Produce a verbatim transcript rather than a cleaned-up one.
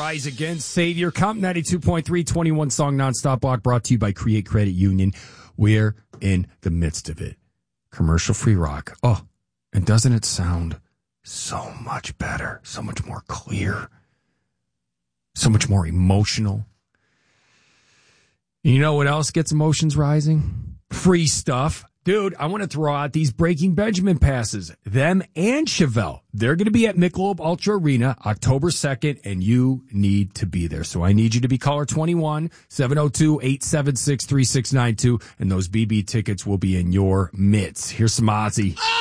Rise Against Savior. Comp ninety-two point three, twenty-one song nonstop block brought to you by Create Credit Union. We're in the midst of it. Commercial free rock. Oh, and doesn't it sound so much better, so much more clear, so much more emotional? You know what else gets emotions rising? Free stuff. Dude, I want to throw out these Breaking Benjamin passes. Them and Chevelle. They're going to be at Michelob Ultra Arena October second, and you need to be there. So I need you to be caller twenty-one, seven oh two, eight seven six, three six nine two, and those B B tickets will be in your mitts. Here's some Ozzy.